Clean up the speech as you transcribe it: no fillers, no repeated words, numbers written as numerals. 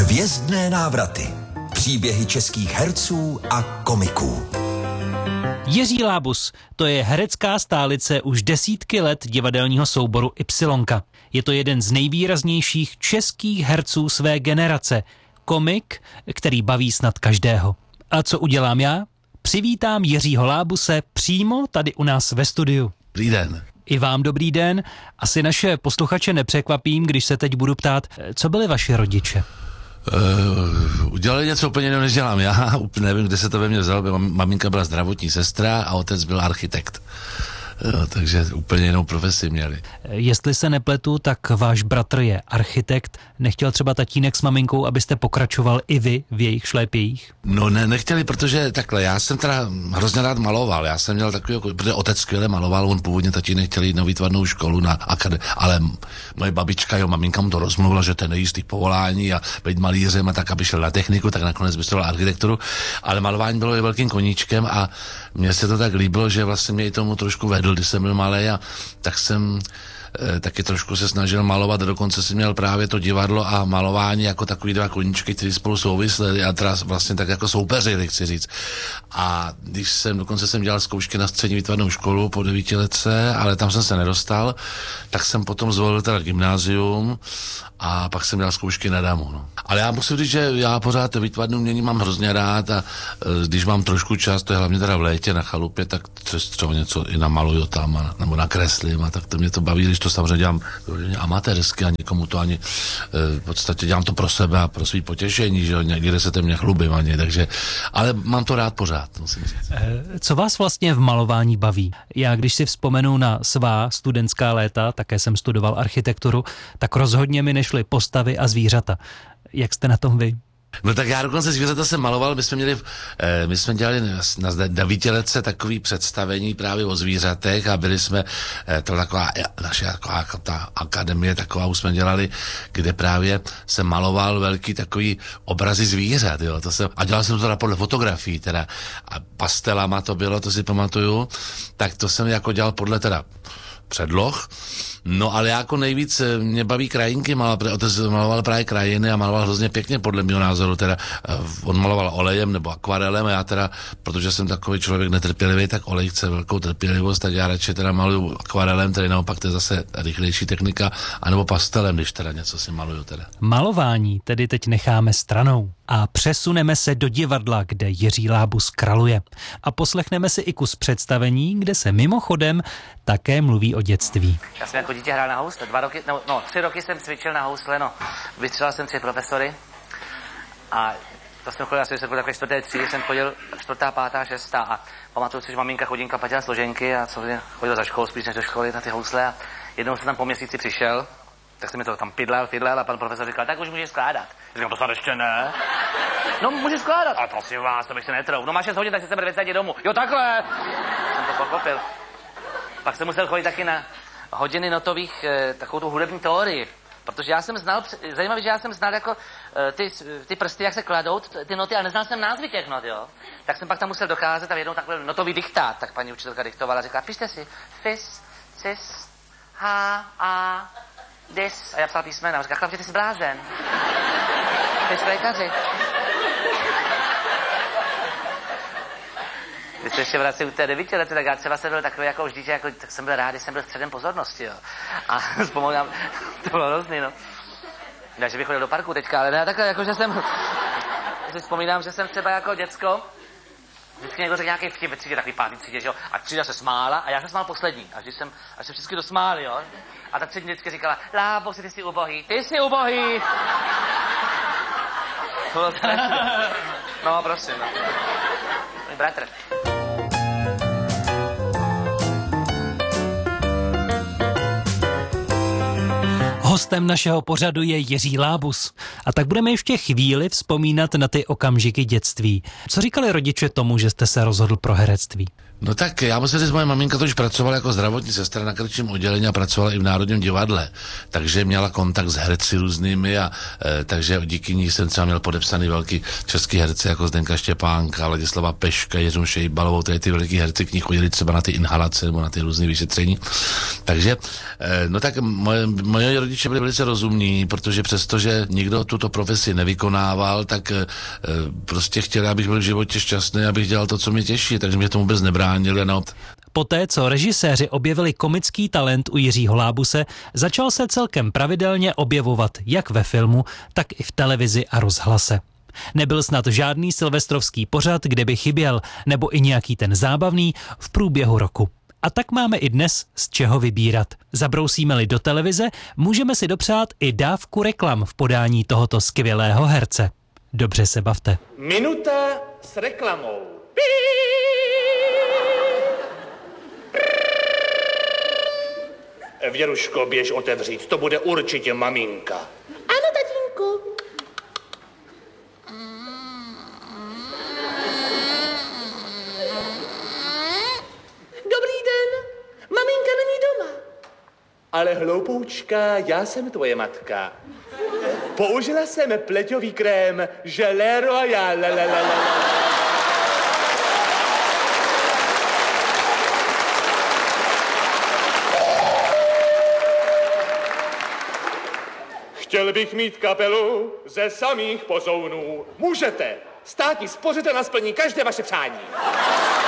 Hvězdné návraty. Příběhy českých herců a komiků. Jiří Lábus, to je herecká stálice už desítky let divadelního souboru Ypsilonka. Je to jeden z nejvýraznějších českých herců své generace. Komik, který baví snad každého. A co udělám já? Přivítám Jiřího Lábuse přímo tady u nás ve studiu. Dobrý den. I vám dobrý den. Asi naše posluchače nepřekvapím, když se teď budu ptát, co byli vaši rodiče? Udělali něco úplně jiného, než dělám já. Úplně nevím, kde se to ve mně vzalo. Maminka byla zdravotní sestra a otec byl architekt. Takže úplně jinou profesi měli. Jestli se nepletu, tak váš bratr je architekt. Nechtěl třeba tatínek s maminkou, abyste pokračoval i vy v jejich šlépějích? No nechtěli, protože takhle, já jsem teda hrozně rád maloval. Já jsem měl takový, protože otec skvěle maloval, on původně tatínek chtěl jít na výtvarnou školu, ale moje babička, maminka mu to rozmluvila, že to je nejistý povolání a být malířem a tak, aby šel na techniku, tak nakonec vystudoval architekturu. Ale malování bylo i velkým koníčkem a mně se to tak líbilo, že vlastně mě i tomu trošku vedl, když jsem byl malý, a tak jsem taky trošku se snažil malovat a dokonce jsem měl právě to divadlo a malování jako takový dva koníčky, které spolu souvisly a teda vlastně tak jako soupeřili, chci říct. A dokonce jsem dělal zkoušky na střední výtvarnou školu po 9letce, ale tam jsem se nedostal, tak jsem potom zvolil teda gymnázium a pak jsem dělal zkoušky na damu. No. Ale já musím říct, že já pořád výtvarné umění mám hrozně rád a když mám trošku čas, to je hlavně teda v létě na chalupě, tak třeba něco i namaluju tam nebo nakreslím a tak to mě to baví, když to samozřejmě dělám amatérsky a nikomu to ani v podstatě dělám to pro sebe a pro svý potěšení, že někde se mě chlubím ani, takže, ale mám to rád pořád, musím říct. Co vás vlastně v malování baví? Já když si vzpomenu na svá studentská léta, také jsem studoval architekturu, tak rozhodně mi nešly postavy a zvířata. Jak jste na tom vy? No tak já dokonce zvířata jsem maloval, my jsme dělali na 9letce takový představení právě o zvířatech a byli jsme, to taková naše ta akademie taková už jsme dělali, kde právě jsem maloval velký takový obrazy zvířat, jo, a dělal jsem to teda podle fotografií, teda a pastelama to bylo, to si pamatuju, tak to jsem jako dělal podle teda předloh. No ale jako nejvíc mě baví krajinky, otec maloval právě krajiny a maloval hrozně pěkně podle mého názoru, teda on maloval olejem nebo akvarelem a já teda, protože jsem takový člověk netrpělivý, tak olej chce velkou trpělivost, tak já radši teda maluju akvarelem, tedy naopak to je zase rychlejší technika, anebo pastelem, když teda něco si maluju teda. Malování tedy teď necháme stranou a přesuneme se do divadla, kde Jiří Lábus kraluje. A poslechneme si i kus představení, kde se mimochodem také mluví o dětství. Já jsem jako dítě hrál na housle, 3 roky jsem cvičil na housle, vystřelal jsem 3 profesory a to jsem chodil asi takové 4. třídy, jsem chodil 4., 5., 6. a pamatuju si, že maminka chodinka platila složenky a chodil za školu, spíš než do školy na ty housle a jednou jsem tam po měsíci přišel, tak jsem mi to tam fidlel a pan profesor říkal, tak už můžeš skládat. Říkám, to snad ještě ne. No, můžeš skládat. Ale prosím vás, to bych se netrouf. No máš 6 hodin, tak si se vracet domů. Jo, takhle. Jsem to pochopil. Pak jsem musel chodit taky na hodiny notových, takovou tu hudební teorii. Protože já jsem znal, zajímavé, že já jsem znal jako ty prsty, jak se kladou, ty noty, ale neznal jsem názvy těch not, jo. Tak jsem pak tam musel docházet a jednou takový notový diktát, tak paní učitelka diktovala a říkala, pište si, fis, cis, ha, a, dis. A já psal písmena a říkala, chlapče, ty jsi blázen. Ty jsi lékaři. Když se ještě vrací u té 9letce, tak já třeba jsem byl takový jako vždy, že tak jsem byl rád, že jsem byl středem pozornosti, jo. A vzpomínám, to bylo hrozný, no. Ne, že bych chodil do parku teďka, ale ne, takhle, jako že jsem, si vzpomínám, že jsem třeba jako děcko, vždycky někdo řekl nějaký vtip ve třídě, takový 5. třídě, že jo, a třída se smála a já se smál poslední, až se vždycky dosmáli, jo. A ta třídní vždycky říkala, Lábosi, ty jsi ubohý. No, prosím, no. Můj bratr. Hostem našeho pořadu je Jiří Lábus. A tak budeme ještě chvíli vzpomínat na ty okamžiky dětství. Co říkali rodiče tomu, že jste se rozhodl pro herectví? No tak já musím říct, moje maminka to už pracovala jako zdravotní sestra na krčím oddělení a pracovala i v Národním divadle, takže měla kontakt s herci různými a takže díky ní jsem třeba měl podepsaný velký český herci jako Zdenka Štěpánka, Ladislava Peška, Jiřinu Šejbalovou, tady ty velký herci k ní chodili třeba na ty inhalace nebo na ty různé vyšetření. Takže no tak moje rodiče byli velice rozumní, protože přestože nikdo tuto profesi nevykonával, tak prostě chtěli, abych byl v životě šťastný, abych dělal to, co mě těší, takže mě tomu vůbec nebránili. Poté, co režiséři objevili komický talent u Jiřího Lábuse, začal se celkem pravidelně objevovat jak ve filmu, tak i v televizi a rozhlase. Nebyl snad žádný silvestrovský pořad, kde by chyběl, nebo i nějaký ten zábavný v průběhu roku. A tak máme i dnes z čeho vybírat. Zabrousíme-li do televize, můžeme si dopřát i dávku reklam v podání tohoto skvělého herce. Dobře se bavte. Minuta s reklamou. Věruško, běž otevřít, to bude určitě maminka. Ano, tatínku. Dobrý den, maminka není doma. Ale hloupoučka, já jsem tvoje matka. Použila jsem pleťový krém Gelée Royale. Chtěl bych mít kapelu ze samých pozounů. Můžete. Státní spořitelna splní každé vaše přání.